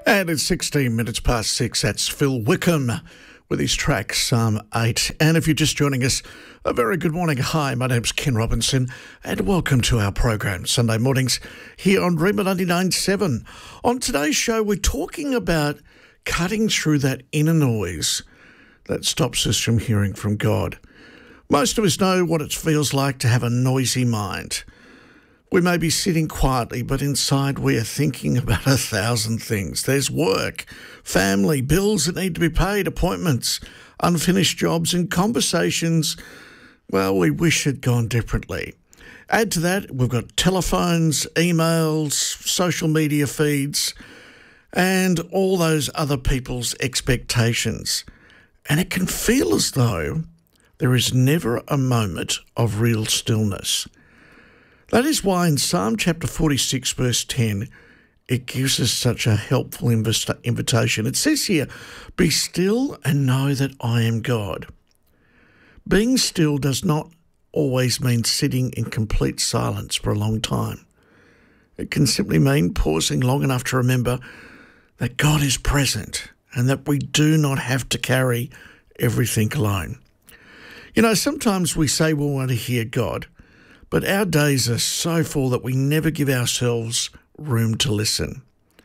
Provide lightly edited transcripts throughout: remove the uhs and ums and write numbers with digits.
And it's 16 minutes past 6. That's Phil Wickham with his track Psalm 8. And if you're just joining us, a very good morning. Hi, my name's Ken Robinson and welcome to our program, Sunday mornings here on Rhema 99.7. On today's show, we're talking about cutting through that inner noise that stops us from hearing from God. Most of us know what it feels like to have a noisy mind. We may be sitting quietly, but inside we are thinking about 1,000 things. There's work, family, bills that need to be paid, appointments, unfinished jobs, and conversations, well, we wish had gone differently. Add to that, we've got telephones, emails, social media feeds, and all those other people's expectations. And it can feel as though there is never a moment of real stillness. That is why in Psalm chapter 46, verse 10, it gives us such a helpful invitation. It says here, "Be still and know that I am God." Being still does not always mean sitting in complete silence for a long time. It can simply mean pausing long enough to remember that God is present and that we do not have to carry everything alone. You know, sometimes we say we want to hear God, but our days are so full that we never give ourselves room to listen.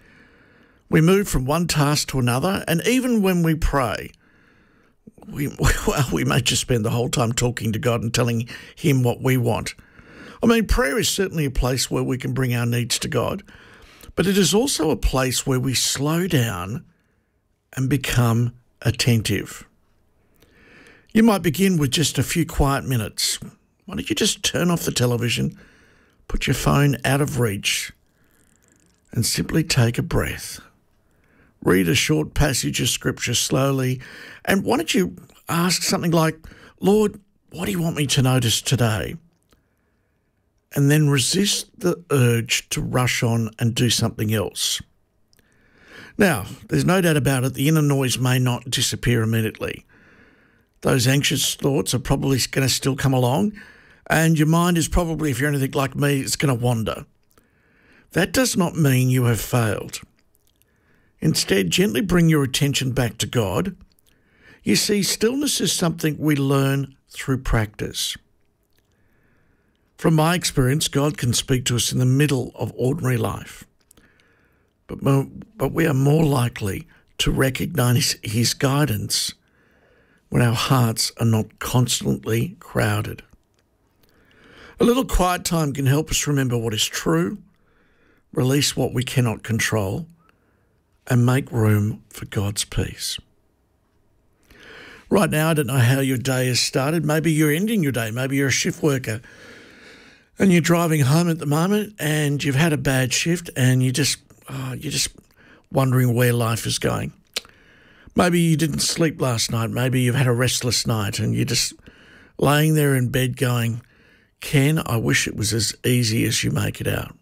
We move from one task to another, and even when we pray, we may just spend the whole time talking to God and telling him what we want. I mean, prayer is certainly a place where we can bring our needs to God, but it is also a place where we slow down and become attentive. You might begin with just a few quiet minutes. Why don't you just turn off the television, put your phone out of reach, and simply take a breath. Read a short passage of scripture slowly, and why don't you ask something like, "Lord, what do you want me to notice today?" And then resist the urge to rush on and do something else. Now, there's no doubt about it, the inner noise may not disappear immediately. Those anxious thoughts are probably going to still come along, and your mind is probably, if you're anything like me, it's going to wander. That does not mean you have failed. Instead, gently bring your attention back to God. You see, stillness is something we learn through practice. From my experience, God can speak to us in the middle of ordinary life, but we are more likely to recognise his guidance when our hearts are not constantly crowded. A little quiet time can help us remember what is true, release what we cannot control, and make room for God's peace. Right now, I don't know how your day has started. Maybe you're ending your day. Maybe you're a shift worker and you're driving home at the moment and you've had a bad shift and you're just wondering where life is going. Maybe you didn't sleep last night. Maybe you've had a restless night and you're just laying there in bed going, "Ken, I wish it was as easy as you make it out."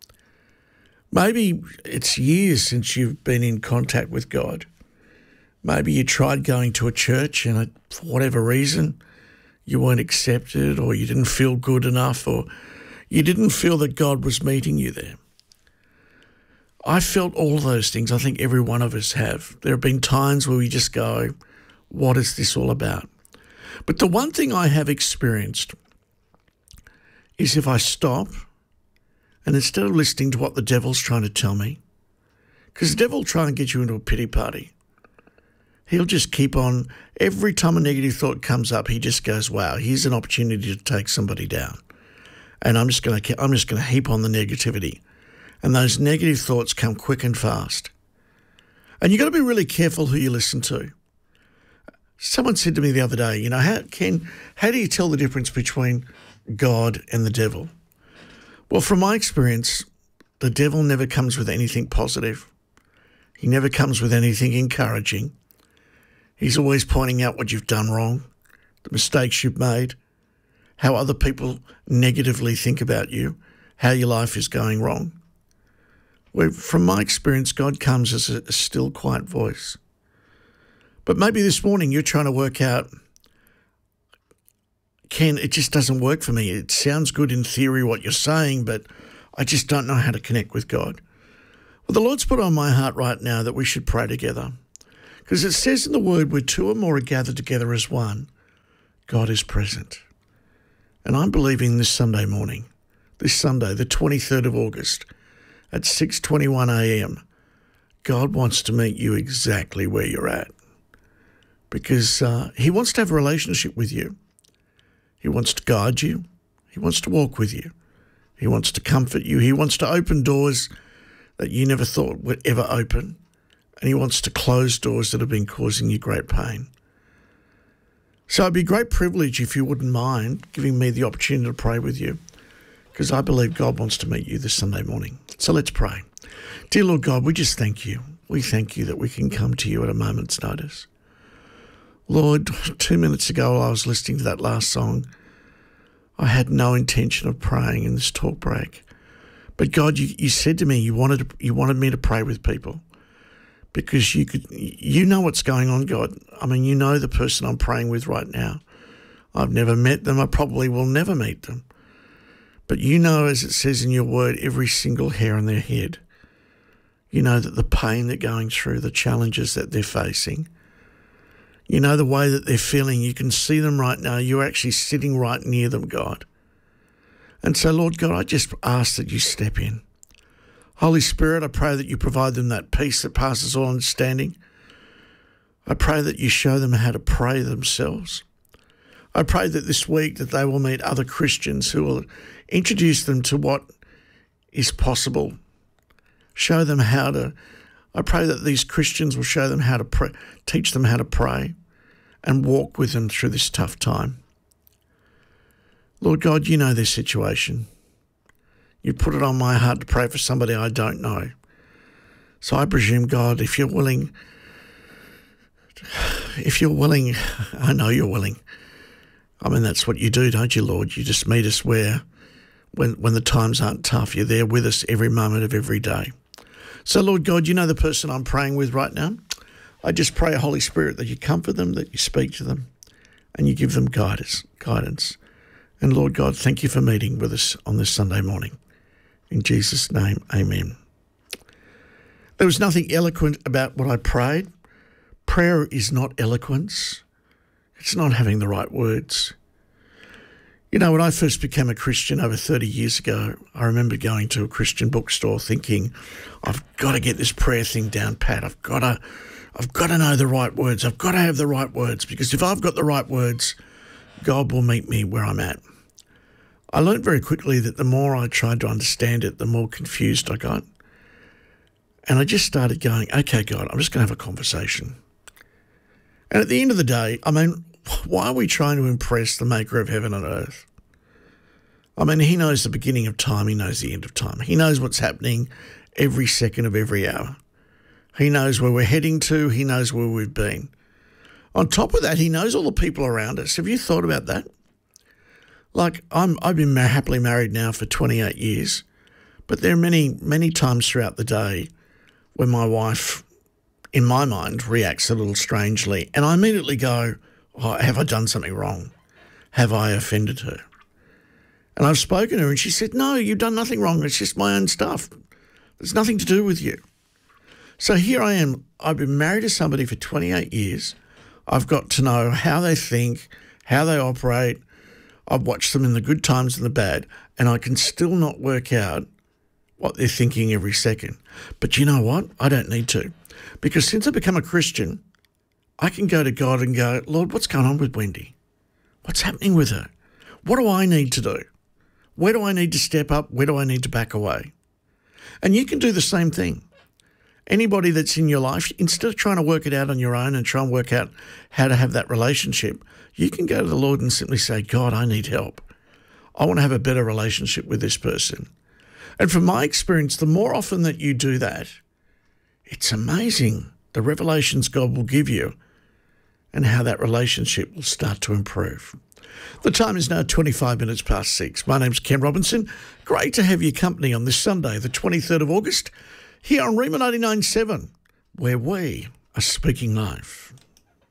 Maybe it's years since you've been in contact with God. Maybe you tried going to a church and for whatever reason you weren't accepted, or you didn't feel good enough, or you didn't feel that God was meeting you there. I felt all those things. I think every one of us have. There have been times where we just go, what is this all about? But the one thing I have experienced is if I stop and instead of listening to what the devil's trying to tell me, because the devil will try and get you into a pity party. He'll just keep on, every time a negative thought comes up, he just goes, wow, here's an opportunity to take somebody down. And I'm just going to heap on the negativity. And those negative thoughts come quick and fast. And you've got to be really careful who you listen to. Someone said to me the other day, you know, how do you tell the difference between God and the devil? Well, from my experience, the devil never comes with anything positive. He never comes with anything encouraging. He's always pointing out what you've done wrong, the mistakes you've made, how other people negatively think about you, how your life is going wrong. Well, from my experience, God comes as a still, quiet voice. But maybe this morning you're trying to work out, Ken, it just doesn't work for me. It sounds good in theory what you're saying, but I just don't know how to connect with God. Well, the Lord's put on my heart right now that we should pray together, because it says in the Word, where two or more are gathered together as one, God is present. And I'm believing this Sunday morning, this Sunday, the 23rd of August, at 6:21 a.m, God wants to meet you exactly where you're at, because he wants to have a relationship with you. He wants to guide you. He wants to walk with you. He wants to comfort you. He wants to open doors that you never thought would ever open. And he wants to close doors that have been causing you great pain. So it'd be a great privilege if you wouldn't mind giving me the opportunity to pray with you, because I believe God wants to meet you this Sunday morning. So let's pray. Dear Lord God, we just thank you. We thank you that we can come to you at a moment's notice. Lord, 2 minutes ago I was listening to that last song. I had no intention of praying in this talk break. But God, you said to me you wanted me to pray with people, because you know what's going on, God. I mean, you know the person I'm praying with right now. I've never met them. I probably will never meet them. But you know, as it says in your word, every single hair on their head. You know that the pain they're going through, the challenges that they're facing. You know the way that they're feeling. You can see them right now. You're actually sitting right near them, God. And so, Lord God, I just ask that you step in. Holy Spirit, I pray that you provide them that peace that passes all understanding. I pray that you show them how to pray themselves. I pray that this week that they will meet other Christians who will introduce them to what is possible. Show them how to, I pray that these Christians will show them how to pray, teach them how to pray and walk with them through this tough time. Lord God, you know their situation. You put it on my heart to pray for somebody I don't know. So I presume, God, if you're willing, I know you're willing. I mean, that's what you do, don't you, Lord? You just meet us where, when the times aren't tough, you're there with us every moment of every day. So, Lord God, you know the person I'm praying with right now. I just pray, Holy Spirit, that you comfort them, that you speak to them, and you give them guidance. And Lord God, thank you for meeting with us on this Sunday morning. In Jesus' name, amen. There was nothing eloquent about what I prayed. Prayer is not eloquence. It's not having the right words. You know, when I first became a Christian over 30 years ago, I remember going to a Christian bookstore thinking, I've got to get this prayer thing down pat. I've got to know the right words. I've got to have the right words, because if I've got the right words, God will meet me where I'm at. I learned very quickly that the more I tried to understand it, the more confused I got. And I just started going, okay, God, I'm just going to have a conversation. And at the end of the day, I mean, why are we trying to impress the maker of heaven and earth? I mean, he knows the beginning of time. He knows the end of time. He knows what's happening every second of every hour. He knows where we're heading to. He knows where we've been. On top of that, he knows all the people around us. Have you thought about that? Like, I've been happily married now for 28 years, but there are many, many times throughout the day when my wife, in my mind, reacts a little strangely, and I immediately go, oh, have I done something wrong? Have I offended her? And I've spoken to her and she said, no, you've done nothing wrong. It's just my own stuff. There's nothing to do with you. So here I am. I've been married to somebody for 28 years. I've got to know how they think, how they operate. I've watched them in the good times and the bad, and I can still not work out what they're thinking every second. But you know what? I don't need to, because since I've become a Christian, I can go to God and go, Lord, what's going on with Wendy? What's happening with her? What do I need to do? Where do I need to step up? Where do I need to back away? And you can do the same thing. Anybody that's in your life, instead of trying to work it out on your own and try and work out how to have that relationship, you can go to the Lord and simply say, God, I need help. I want to have a better relationship with this person. And from my experience, the more often that you do that, it's amazing the revelations God will give you and how that relationship will start to improve. The time is now 25 minutes past 6. My name's Ken Robinson. Great to have your company on this Sunday, the 23rd of August, here on Rima 99.7, where we are speaking life.